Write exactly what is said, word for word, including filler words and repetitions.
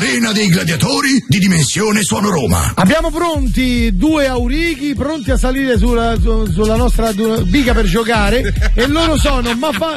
Arena dei Gladiatori di Dimensione Suono Roma. Abbiamo pronti due aurichi pronti a salire sulla, su, sulla nostra biga per giocare e loro sono Mafa-